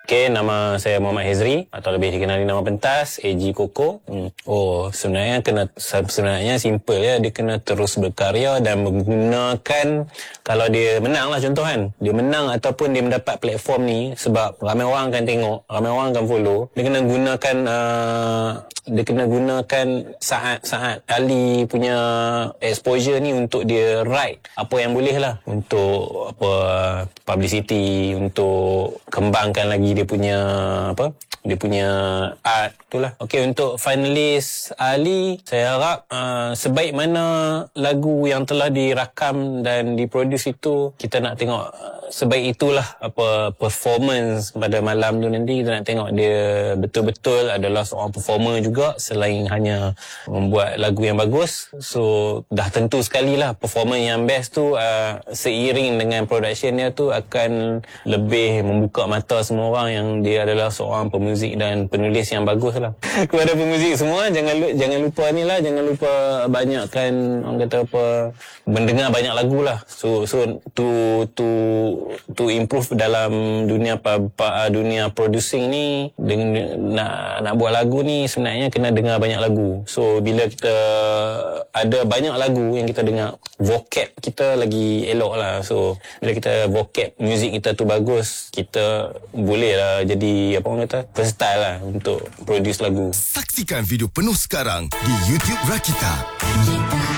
Okay, nama saya Muhammad Hezri atau lebih dikenali nama pentas AG Koko. Sebenarnya simple ya, dia kena terus berkarya dan menggunakan, kalau dia menang lah contoh kan, dia menang ataupun dia mendapat platform ni sebab ramai orang akan tengok, ramai orang akan follow, dia kena gunakan saat-saat Ali punya exposure ni untuk dia write apa yang boleh lah untuk publicity, untuk kembangkan lagi dia punya art itulah. Okey, untuk finalis Ali, saya harap sebaik mana lagu yang telah dirakam dan diproduce itu, kita nak tengok sebaik itulah performance pada malam tu. Nanti kita nak tengok dia betul-betul adalah seorang performer juga, selain hanya membuat lagu yang bagus. So dah tentu sekali lah performer yang best tu seiring dengan production dia tu akan lebih membuka mata semua orang yang dia adalah seorang pemuzik dan penulis yang bagus lah. Kepada pemuzik semua, jangan lupa ni lah, jangan lupa banyakkan, orang kata mendengar banyak lagu lah. So to improve dalam dunia dunia producing ni, nak buat lagu ni sebenarnya kena dengar banyak lagu. So bila kita ada banyak lagu yang kita dengar, vocab kita lagi elok lah. So bila kita vocab muzik kita tu bagus, kita boleh lah jadi versatile lah untuk produce lagu. Saksikan video penuh sekarang di YouTube Rakita.